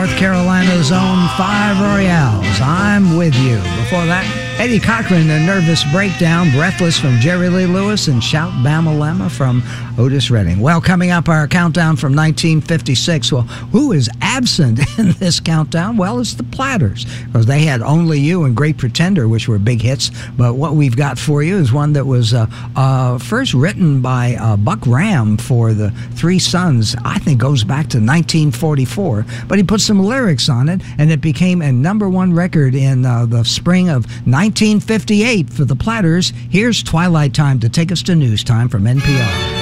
North Carolina's own Five Royales. I'm with you. Before that, Eddie Cochran, A Nervous Breakdown, Breathless from Jerry Lee Lewis, and Shout Bama from Otis Redding. Well, coming up, our countdown from 1956. Well, who is absent in this countdown? Well, it's the Platters, because they had Only You and Great Pretender, which were big hits. But what we've got for you is one that was first written by Buck Ram for the Three Sons. I think goes back to 1944. But he put some lyrics on it, and it became a #1 record in the spring of 1958 for the Platters. Here's Twilight Time to take us to news time from NPR.